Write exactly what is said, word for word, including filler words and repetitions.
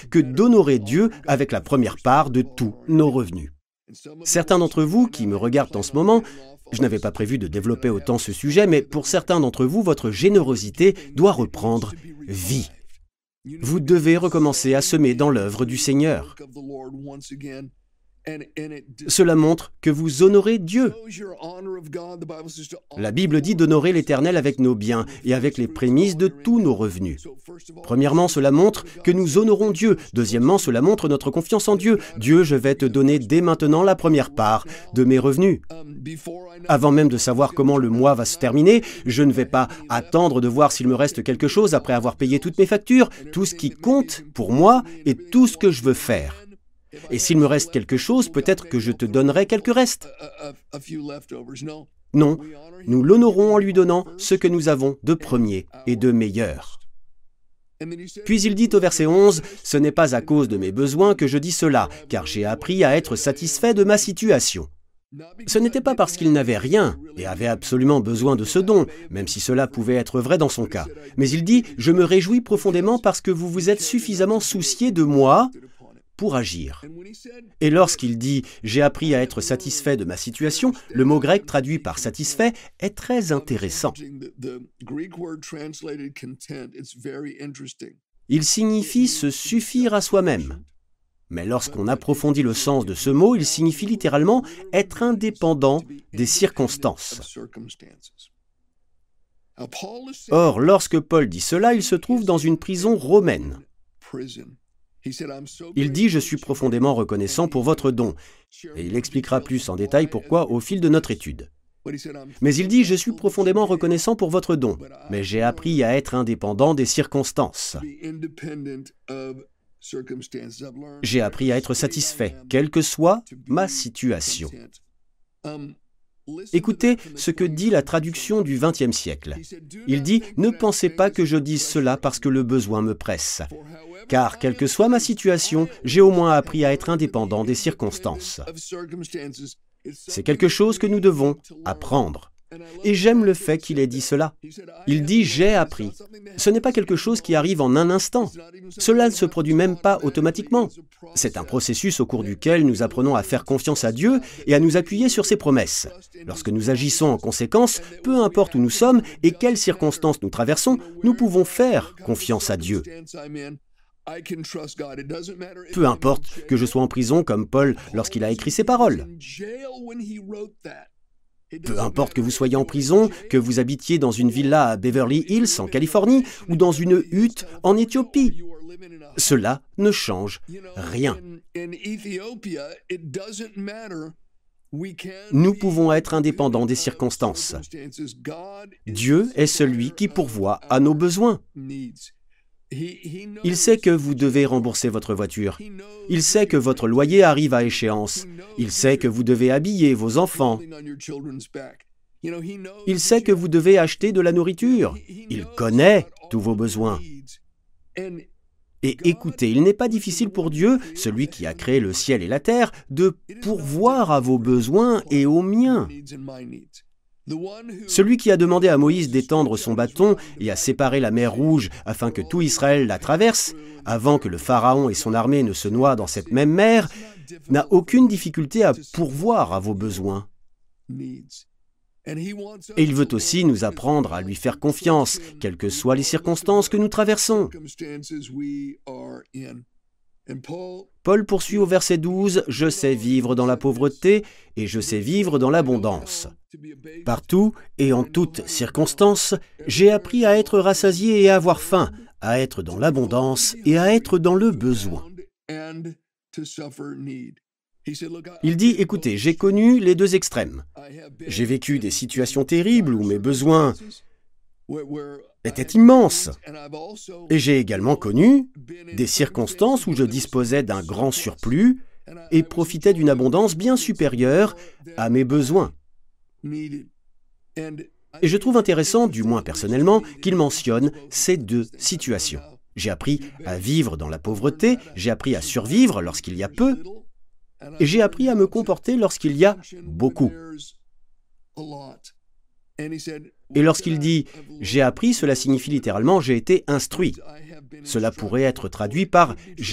que d'honorer Dieu avec la première part de tous nos revenus. Certains d'entre vous qui me regardent en ce moment, je n'avais pas prévu de développer autant ce sujet, mais pour certains d'entre vous, votre générosité doit reprendre vie. Vous devez recommencer à semer dans l'œuvre du Seigneur. Cela montre que vous honorez Dieu. La Bible dit d'honorer l'Éternel avec nos biens et avec les prémices de tous nos revenus. Premièrement, cela montre que nous honorons Dieu. Deuxièmement, cela montre notre confiance en Dieu. Dieu, je vais te donner dès maintenant la première part de mes revenus. Avant même de savoir comment le mois va se terminer, je ne vais pas attendre de voir s'il me reste quelque chose après avoir payé toutes mes factures. Tout ce qui compte pour moi est tout ce que je veux faire. Et s'il me reste quelque chose, peut-être que je te donnerai quelques restes. Non, nous l'honorons en lui donnant ce que nous avons de premier et de meilleur. Puis il dit au verset onze, « Ce n'est pas à cause de mes besoins que je dis cela, car j'ai appris à être satisfait de ma situation. » Ce n'était pas parce qu'il n'avait rien et avait absolument besoin de ce don, même si cela pouvait être vrai dans son cas. Mais il dit, « Je me réjouis profondément parce que vous vous êtes suffisamment soucié de moi pour agir. » Et lorsqu'il dit « j'ai appris à être satisfait de ma situation », le mot grec traduit par « satisfait » est très intéressant. Il signifie se suffire à soi-même. Mais lorsqu'on approfondit le sens de ce mot, il signifie littéralement être indépendant des circonstances. Or, lorsque Paul dit cela, il se trouve dans une prison romaine. Il dit « Je suis profondément reconnaissant pour votre don ». Et il expliquera plus en détail pourquoi au fil de notre étude. Mais il dit « Je suis profondément reconnaissant pour votre don, mais j'ai appris à être indépendant des circonstances. J'ai appris à être satisfait, quelle que soit ma situation. » Écoutez ce que dit la traduction du vingtième siècle. Il dit « Ne pensez pas que je dise cela parce que le besoin me presse. Car, quelle que soit ma situation, j'ai au moins appris à être indépendant des circonstances. » C'est quelque chose que nous devons apprendre. Et j'aime le fait qu'il ait dit cela. Il dit « j'ai appris ». Ce n'est pas quelque chose qui arrive en un instant. Cela ne se produit même pas automatiquement. C'est un processus au cours duquel nous apprenons à faire confiance à Dieu et à nous appuyer sur ses promesses. Lorsque nous agissons en conséquence, peu importe où nous sommes et quelles circonstances nous traversons, nous pouvons faire confiance à Dieu. Peu importe que je sois en prison comme Paul lorsqu'il a écrit ces paroles. Peu importe que vous soyez en prison, que vous habitiez dans une villa à Beverly Hills, en Californie, ou dans une hutte en Éthiopie. Cela ne change rien. Nous pouvons être indépendants des circonstances. Dieu est celui qui pourvoit à nos besoins. Il sait que vous devez rembourser votre voiture. Il sait que votre loyer arrive à échéance. Il sait que vous devez habiller vos enfants. Il sait que vous devez acheter de la nourriture. Il connaît tous vos besoins. Et écoutez, il n'est pas difficile pour Dieu, celui qui a créé le ciel et la terre, de pourvoir à vos besoins et aux miens. Celui qui a demandé à Moïse d'étendre son bâton et à séparer la mer Rouge afin que tout Israël la traverse, avant que le Pharaon et son armée ne se noient dans cette même mer, n'a aucune difficulté à pourvoir à vos besoins. Et il veut aussi nous apprendre à lui faire confiance, quelles que soient les circonstances que nous traversons. Paul poursuit au verset douze, « Je sais vivre dans la pauvreté et je sais vivre dans l'abondance. Partout et en toutes circonstances, j'ai appris à être rassasié et à avoir faim, à être dans l'abondance et à être dans le besoin. » Il dit, « Écoutez, j'ai connu les deux extrêmes. J'ai vécu des situations terribles où mes besoins étaient immenses. Et j'ai également connu des circonstances où je disposais d'un grand surplus et profitais d'une abondance bien supérieure à mes besoins. » Et je trouve intéressant, du moins personnellement, qu'il mentionne ces deux situations. J'ai appris à vivre dans la pauvreté, j'ai appris à survivre lorsqu'il y a peu, et j'ai appris à me comporter lorsqu'il y a beaucoup. Et lorsqu'il dit « j'ai appris », cela signifie littéralement « j'ai été instruit ». Cela pourrait être traduit par « j'ai appris ».